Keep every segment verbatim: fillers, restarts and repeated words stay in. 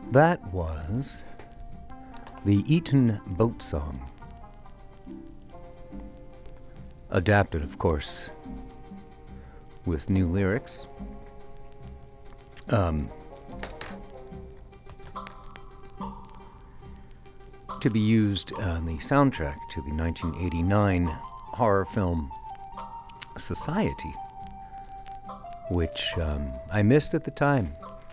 That was the Eton Boat Song. Adapted, of course, with new lyrics. Um, to be used on the soundtrack to the nineteen eighty-nine horror film Society, which um, I missed at the time.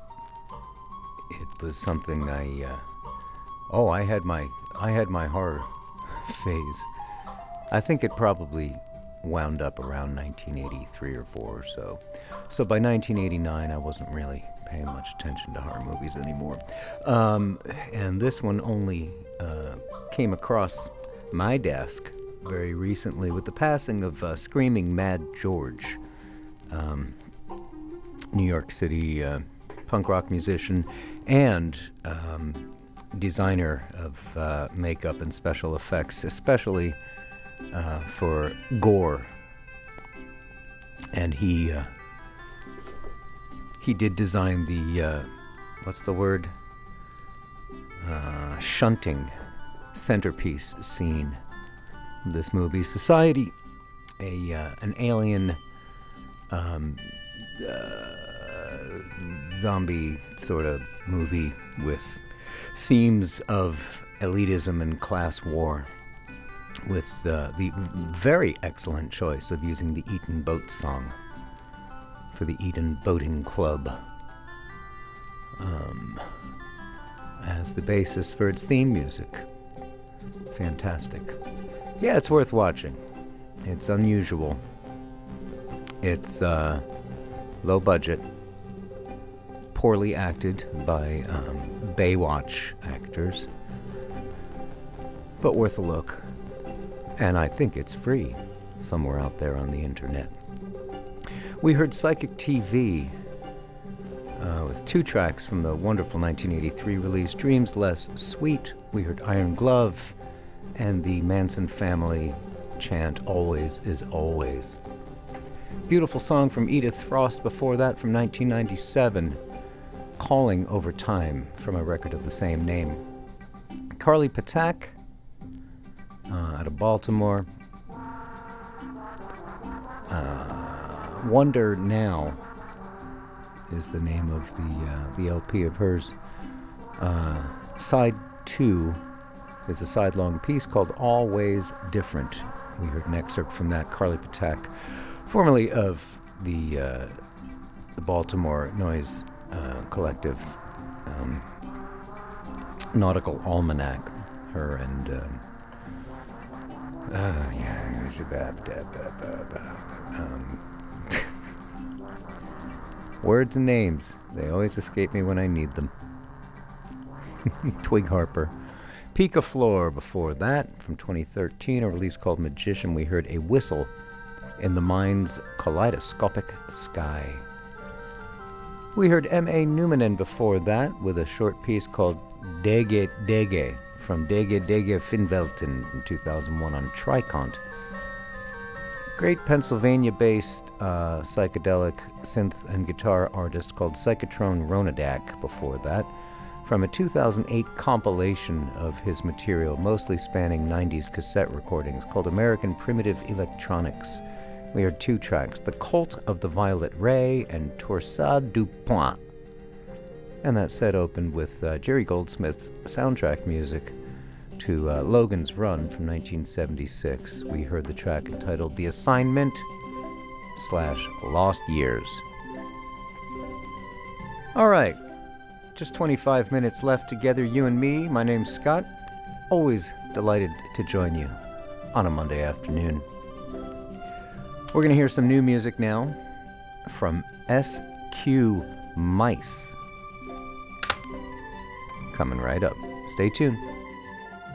It was something I, uh, oh, I had my, I had my horror phase. I think it probably wound up around nineteen eighty-three or four or so. So by nineteen eighty-nine, I wasn't really paying much attention to horror movies anymore. Um, and this one only uh, came across my desk very recently with the passing of uh, Screaming Mad George, um, New York City uh, punk rock musician and um, designer of uh, makeup and special effects, especially uh, for gore. And he uh, he did design the uh, what's the word? Uh, shunting centerpiece scene of this movie, Society, a uh, an alien um, uh, zombie sort of movie with themes of elitism and class war, with uh, the very excellent choice of using the Eton Boat Song for the Eton Boating Club um, as the basis for its theme music. Fantastic. Yeah, it's worth watching. It's unusual. It's uh, low budget, poorly acted by um, Baywatch actors, but worth a look. And I think it's free somewhere out there on the internet. We heard Psychic T V uh, with two tracks from the wonderful nineteen eighty-three release, Dreams Less Sweet. We heard Iron Glove and the Manson Family chant, Always is Always. Beautiful song from Edith Frost before that from nineteen ninety-seven, Calling Over Time, from a record of the same name. Carly Patak, uh, out of Baltimore. Uh, Wonder Now is the name of the uh, the L P of hers. Uh, side two is a side-long piece called Always Different. We heard an excerpt from that. Carly Patak, formerly of the uh, the Baltimore Noise uh, Collective, um, Nautical Almanac. Her and um, uh, yeah, um, words and names, they always escape me when I need them. Twig Harper. Picaflor before that, from twenty thirteen, a release called Magician. We heard A Whistle in the Mind's Kaleidoscopic Sky. We heard M A Numanen before that, with a short piece called Dege Dege, from Dege Dege Finvelten from two thousand one on Tricont. Great Pennsylvania-based uh, psychedelic synth and guitar artist called Psychotron Ronadak before that, from a two thousand eight compilation of his material, mostly spanning nineties cassette recordings, called American Primitive Electronics. We heard two tracks, The Cult of the Violet Ray and Torsade du Point. And that set opened with uh, Jerry Goldsmith's soundtrack music to uh, Logan's Run from nineteen seventy-six. We heard the track entitled The Assignment slash Lost Years. All right, just twenty-five minutes left together, you and me. My name's Scott. Always delighted to join you on a Monday afternoon. We're going to hear some new music now from S Q Mice. Coming right up. Stay tuned.